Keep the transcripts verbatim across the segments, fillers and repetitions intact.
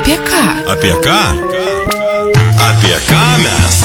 Apie ką? Apie ką? Apie ką mes?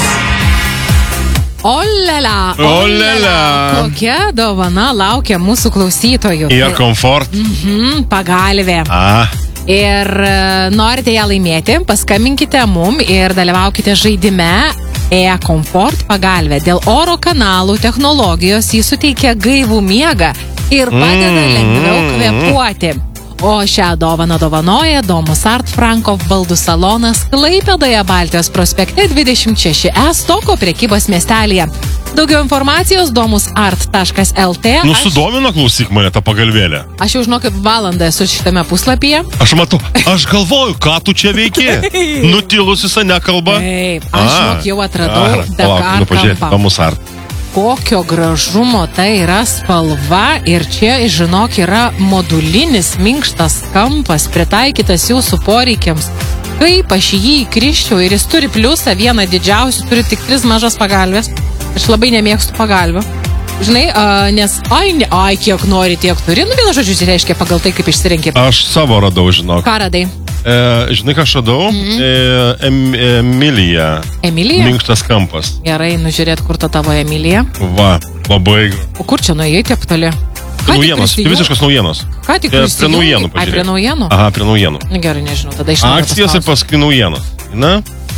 Olela, Olela. Kokia dovana laukia mūsų klausytojų? Air Comfort. Mhm, pagalvė. A. Ir e, norite ją laimėti, paskambinkite mum ir dalyvaukite žaidime Air Comfort pagalvė. Dėl oro kanalų technologijos jis suteikia gaivų miegą ir padeda Mm. lengviau kvėpuoti. O šią dovaną dovanoja Domus Art Frankov baldų salonas Klaipėdoje Baltijos prospekte dvidešimt šeši E Stoko prekybos miestelėje. Daugiau informacijos domus art taškas el tė. Nu, sudomino, klausyk mane tą pagalvėlę. Aš jau žinau, kaip valandą esu šitame puslapyje. Aš matau, aš galvoju, ką tu čia veiki. Nutilus jisai nekalba. Taip, aš žinok, jau atradau Ar, palauk, Dakar nu, pažiūrėk, kampą. Domus Art. Kokio gražumo tai yra spalva ir čia, žinok, yra modulinis minkštas kampas pritaikytas jūsų poreikiams. Kaip aš jį įkriščiau ir jis turi pliusą vieną didžiausių, turi tik tris mažas pagalvės. Aš labai nemėgstu pagalvių. Žinai, a, nes ai, ne, ai, kiek nori, tiek turi. Nu, vienu žodžiu, tai reiškia pagal tai, kaip išsirinkė. Aš savo radau, žinok. Ką radai? E, žinai, ką aš radau? Mhm. E, em, Emilija. Emilija? Minkštas kampas. Gerai, nužiūrėt, kur ta tavo Emilija. Va, labai. O kur čia nuėjai tiep toli? Ką tik Naujienos, tai prisijung- visiškas naujienos. Ką tik E, Prie prisijungi? naujienų Ai, pažiūrėk. prie naujienų? Aha, prie naujienų. Na gerai, nežinau, tada iš naujo Akcijas ir paspausiu. paskui naujienos. Na?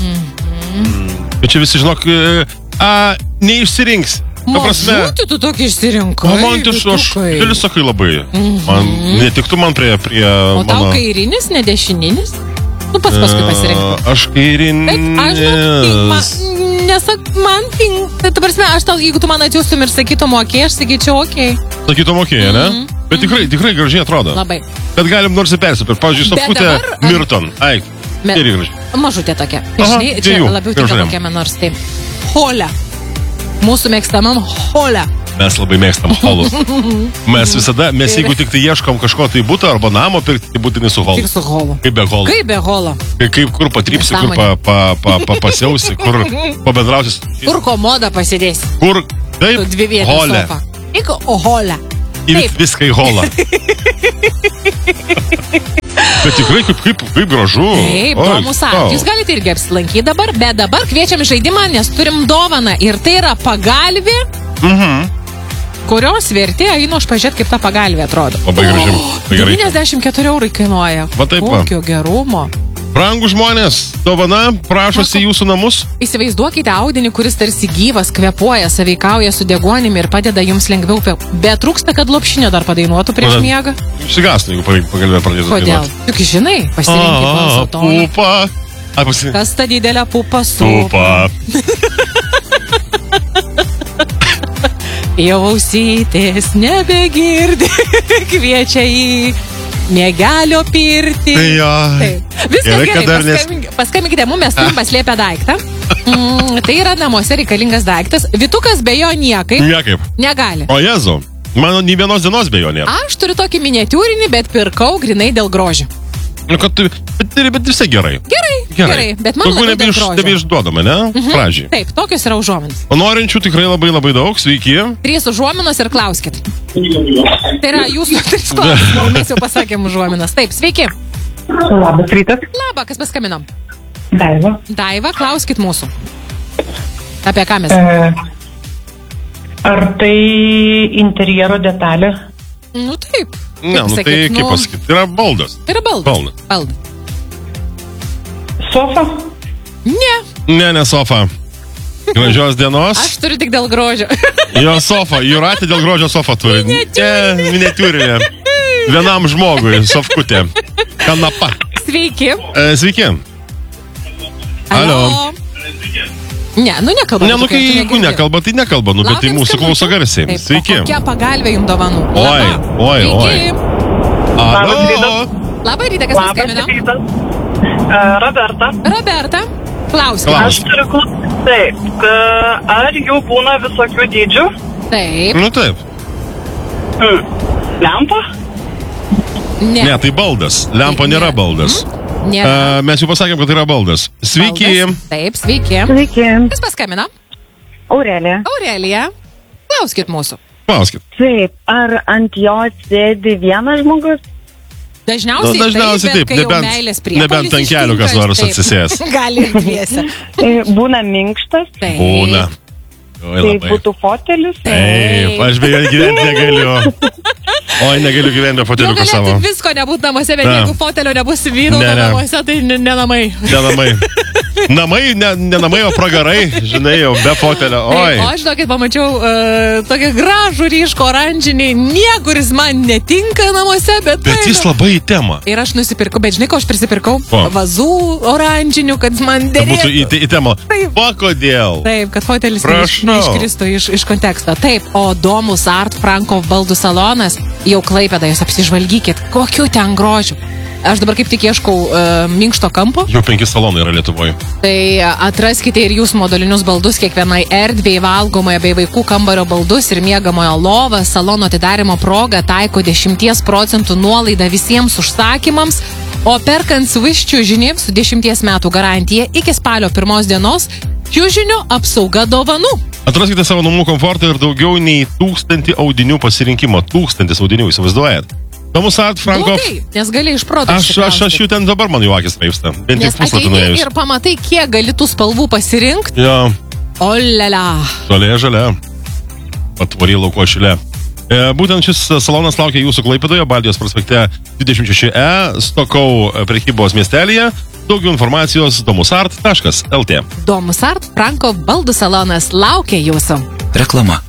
Mhm. Bet čia visi žinok, e, a, neišsirinks. Ta prasme, Mažutį tu tokį išsirinkai. o man tai aš vytukai. keli sakai labai. Man netiktų man prie, prie O tau mano... kairinis, ne dešininis? Nu, pats paskui pasirink. E, Aš kairinis. Bet aš žinau, man, nesak, man, tai ta prasme, aš tau, jeigu tu man atsiųstum ir sakytum, okei, aš sakyčiau, okei. Sakytum, okei, ne? Bet tikrai, tikrai gražiai atrodo. Labai. Bet galim nors ir persipirkti. Pavyzdžiui, Bet Sofkutė dabar- Mirton. Ai, Me- irgi gražiai. Mažutė tokia. Aha, Žinai, čia dviejų, labiau tinka gražuoliam. kokiame nors tai. Hole. Mūsų mėgstamam hole. Mes labai mėgstam holus. Mes visada, mes Ir- jeigu tik tai ieškom kažko tai būtų arba namo pirkti, tai būtinai su holu. Tik su holu. Kaip be holo. Kaip be holo? Kaip, kaip kur patrypsi, kur pa, pa, pa, pa, pasiausi, kur pabendrausi. su- Kur komodą pasidėsi? Kur, taip, Tu dvi vietas hole. sofa. Tik hole. Ir Taip. viską į holą. Bet tikrai kaip, kaip, kaip gražu. Taip, Oi, Domus Art. tau. Jūs galite irgi apsilankyti dabar, bet dabar kviečiam į žaidimą, nes turim dovaną. Ir tai yra pagalvė, Mhm. kurios vertė, einu aš pažiūrėti, kaip ta pagalvė atrodo. Labai gražiai. Labai gerai. devyniasdešimt keturi eurai kainuoja. Va taip va. Kokio gerumo. Brangų žmonės, dovana, prašosi į jūsų namus. Įsivaizduokite audinį, kuris tarsi gyvas, kvepuoja, sąveikauja su deguonimi ir padeda jums lengviau kvėpuoti. Bet trūksta, kad lopšinio dar padainuotų prieš Na, miegą. Išsigastų, jeigu pagalbė pradėtų. Kodėl? Juk žinai, pasirinkti balso toną. Pupa. Ai, pasi... Kas ta didelė pupa su? Pupa. Jau ausytės nebegirdi, kviečia į miegelio pirtį. Tai jo. Taip. Viskas Gerai, gerai, kad dar nes- paskambink, paskambinkite mum, mes turim paslėpę daiktą. Mm, tai yra namuose reikalingas daiktas. Vytukas be jo niekaip Niekaip. negali. O Jezu, mano nei vienos dienos be jo nėra. Aš turiu tokį miniatiūrinį, bet pirkau grinai dėl grožio. Nu, kad tu, bet, bet visai gerai. Gerai, gerai, bet man Daugiau labiau dėl nebeiš, grožio. nebeišduodame, ne? Mhm. Pradžiai. Taip, tokios yra užuominos. O norinčių tikrai labai labai daug. Sveiki. Trys užuominos ir klauskit. Tai yra jūsų trys klausimai, mes jau pasakėm užuominas. Taip, sveiki. Labas rytas. Labą, kas paskambino? Daiva. Daiva, klauskit mūsų. Apie ką mes? E, ar tai interjero detalė? Nu taip. Ne, nu tai sakyt, kaip pasakyti, tai yra baldas. Tai yra baldas. Baldas. Baldas. Sofa? Ne, Ne, ne sofa. Gražios dienos. aš turiu tik dėl grožio. Jo sofa. Jūratė dėl grožio sofa turi. Miniatiūrinė. Ne, miniatiūrinė. Vienam žmogui, Sofkutė. Kanapa. Sveiki. E, sveiki. Alio. Ne, nu nekalba. Ne, nu kai jeigu nekalba, tai nekalba, nu bet tai mūsų klauso garsiai. Taip, Sveiki. o kokia pagalbė jums dovanų? Oi, Laba. oi, Sveiki. Alio. Labą rytą, kas paskambino? rytas. E, Roberta. Roberta, klauskit. Klaus. Aš turiu klausti. Taip. e, Ar jų būna visokių dydžių? Taip. Nu taip. Hmm. Lempa? Ne. Ne, tai baldas. Lempa Ne. nėra baldas. Nėra. E, mes jau pasakėm, kad tai yra baldas. Sveiki. Baldas. Taip, sveiki. Sveiki, Kas paskambino? Aurelija. Aurelija, klauskit mūsų. Klauskit. Taip, ar ant jo sėdi vienas žmogus? Dažniausiai, Nu, dažniausiai taip, taip, bet kai jau nebent- meilės priepuolis nebent ant kelių kas ištinka, nors taip, atsisės. Gali ir dviese. E, Būna minkštas, Taip. Būna. Oi, tai labai. būtų fotelis. Taip, aš beje gyventi negaliu. Oi, negaliu gyventi be Jau foteliuko savo. galėtų visko nebūt namuose, bet Ne. jeigu fotelio nebus vyro Ne, ne. namuose, tai ne, ne namai. Ne namai. Namai, ne, ne namai, o pragarai, žinai, jau be fotelio. Oi. O aš tokį pamačiau uh, tokį gražų ryško oranžinį, niekuris man netinka namuose, bet... Bet tai- jis labai į temą. Ir aš nusipirkau, bet žinai, ko aš prisipirkau? Ko? Vazų oranžinių, kad man Kad būtų į, dėrėtų. į temą. Taip. O kodėl? Taip, kad fotelis Prašau. neiš- neiškristų iš, iš konteksto. Taip, o Domus Art Franko baldų salonas jau Klaipėda, jūs apsižvalgykit, kokiu ten grožiu. Aš dabar kaip tik ieškau uh, minkšto kampo, Jau penki salonai yra Lietuvoje. tai uh, atraskite ir jūs modulinius baldus kiekvienai erdvėjai, valgomoje bei vaikų kambario baldus ir miegamojo lovą. Salono atidarimo proga taiko dešimties procentų nuolaidą visiems užsakymams, o perkant Swiss čiužinį su dešimties metų garantija iki spalio pirmos dienos čiužinio apsauga dovanų. Atraskite savo namų komfortą ir daugiau nei tūkstantį audinių pasirinkimo. Tūkstantis audinių, įsivaizduojat? Domus Art Franko. Blogai, nes gali iš proto Aš, aš, aš jų ten dabar man jų akis raipsta. Bent jau Nes puslapį ateini nuėjus. ir pamatai, kiek gali tų spalvų pasirinkti. Jo, Olele. žalė, žalė. Patvory lauko šilė. E, būtent šis salonas laukia jūsų Klaipėdoje, Baltijos prospekte dvidešimt šeši E, Stokau prekybos miestelėje. Daugiau informacijos domusart taškas lt. Domus Art Franko baldų salonas laukia jūsų. Reklama.